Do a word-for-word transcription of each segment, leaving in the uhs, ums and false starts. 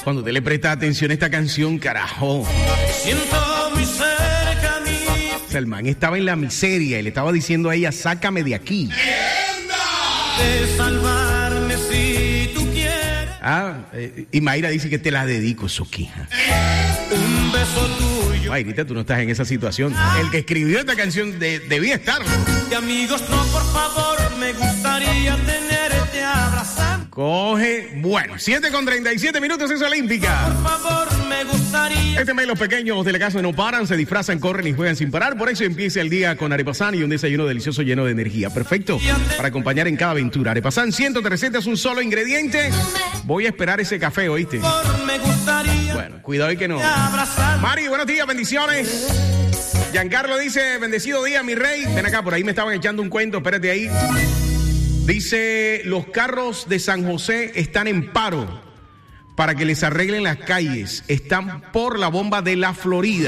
Cuando te le presta atención a esta canción, carajo. Siento muy cerca a mí. O sea, el man estaba en la miseria y le estaba diciendo a ella, sácame de aquí. De salvarme si tú quieres. Ah, eh, y Mayra dice que te la dedico, Soquija. Un beso tuyo. Mayrita, tú no estás en esa situación. El que escribió esta canción de, debía estar. De amigos, no, por favor, me gustaría tenerte abrazando. Coge, bueno, siete con treinta y siete minutos, es olímpica. Por favor, me gustaría. Este mes los pequeños de la casa no paran, se disfrazan, corren y juegan sin parar. Por eso empieza el día con Arepasán y un desayuno delicioso lleno de energía. Perfecto para acompañar en cada aventura. Arepasán, ciento tres recetas, un solo ingrediente. Voy a esperar ese café, ¿oíste? Por me gustaría. Bueno, cuidado y que no. Abrazar. Mari, buenos días, bendiciones. Giancarlo dice, bendecido día, mi rey. Ven acá, por ahí me estaban echando un cuento, espérate ahí. Dice, los carros de San José están en paro para que les arreglen las calles. Están por la bomba de la Florida.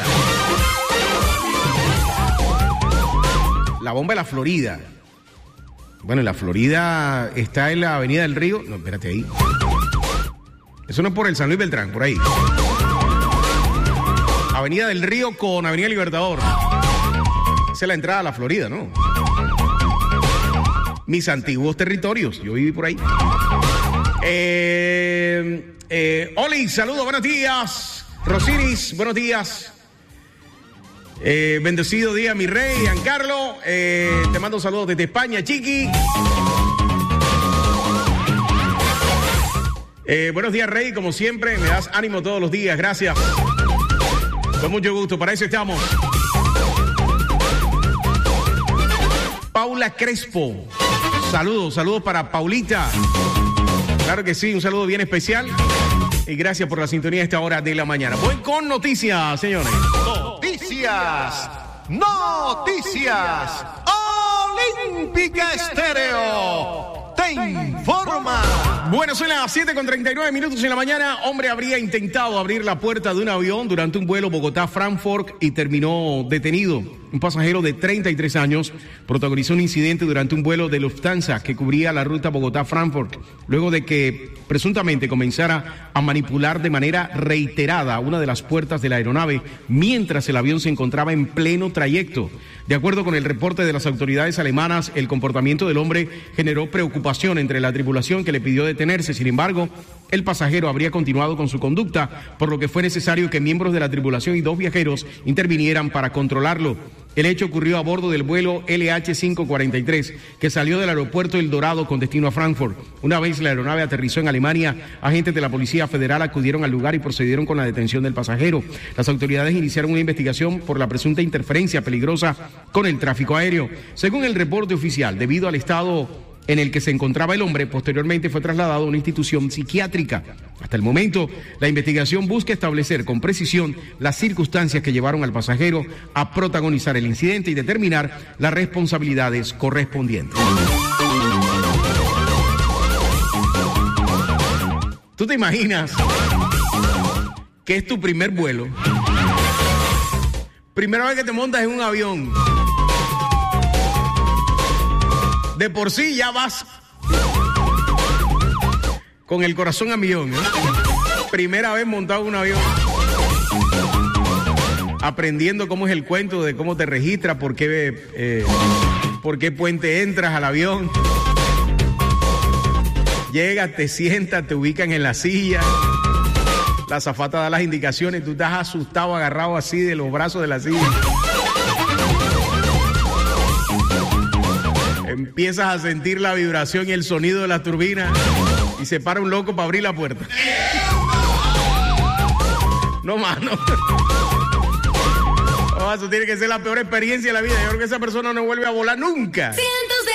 La bomba de la Florida. Bueno, la Florida está en la Avenida del Río. No, espérate ahí. Eso no es por el San Luis Beltrán, por ahí. Avenida del Río con Avenida Libertador. Esa es la entrada a la Florida, ¿no? Mis antiguos territorios. Yo viví por ahí. Eh, eh, Oli, saludos, buenos días. Rosiris, buenos días. Eh, bendecido día, mi rey, Giancarlo. Eh, te mando saludos desde España, Chiqui. Eh, buenos días, rey, como siempre, me das ánimo todos los días, gracias. Con mucho gusto, para eso estamos. Paula Crespo. Saludos, saludos para Paulita. Claro que sí, un saludo bien especial. Y gracias por la sintonía a esta hora de la mañana. Voy con noticias, señores. Noticias. Noticias. Olímpica Estéreo. Te informa. Bueno, son las siete con treinta y nueve minutos en la mañana. Hombre habría intentado abrir la puerta de un avión durante un vuelo Bogotá-Frankfurt y terminó detenido. Un pasajero de treinta y tres años protagonizó un incidente durante un vuelo de Lufthansa que cubría la ruta Bogotá-Frankfurt, luego de que presuntamente comenzara a manipular de manera reiterada una de las puertas de la aeronave mientras el avión se encontraba en pleno trayecto. De acuerdo con el reporte de las autoridades alemanas, el comportamiento del hombre generó preocupación entre la tripulación, que le pidió detenerse. Sin embargo, el pasajero habría continuado con su conducta, por lo que fue necesario que miembros de la tripulación y dos viajeros intervinieran para controlarlo. El hecho ocurrió a bordo del vuelo L H quinientos cuarenta y tres, que salió del aeropuerto El Dorado con destino a Frankfurt. Una vez la aeronave aterrizó en Alemania, agentes de la Policía Federal acudieron al lugar y procedieron con la detención del pasajero. Las autoridades iniciaron una investigación por la presunta interferencia peligrosa con el tráfico aéreo. Según el reporte oficial, debido al estado en el que se encontraba el hombre, posteriormente fue trasladado a una institución psiquiátrica. Hasta el momento, la investigación busca establecer con precisión las circunstancias que llevaron al pasajero a protagonizar el incidente y determinar las responsabilidades correspondientes. ¿Tú te imaginas que es tu primer vuelo? Primera vez que te montas en un avión. De por sí ya vas con el corazón a millón, ¿eh? Primera vez montado en un avión. Aprendiendo cómo es el cuento de cómo te registras, por qué, eh, por qué puente entras al avión. Llegas, te sientas, te ubican en la silla. La azafata da las indicaciones, tú estás asustado, agarrado así de los brazos de la silla. Empiezas a sentir la vibración y el sonido de la turbina y se para un loco para abrir la puerta. No, mano. Oh, eso tiene que ser la peor experiencia de la vida. Yo creo que esa persona no vuelve a volar nunca. Siento